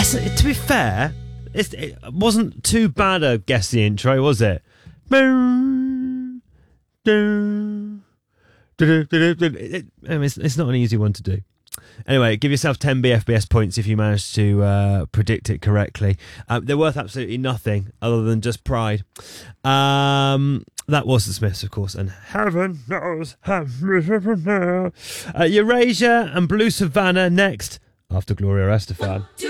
To be fair, it wasn't too bad a guess the intro, was it? It's not an easy one to do. Anyway, give yourself 10 BFBS points if you manage to predict it correctly. They're worth absolutely nothing other than just pride. That was the Smiths, of course, and heaven knows Eurasia and Blue Savannah next after Gloria Estefan.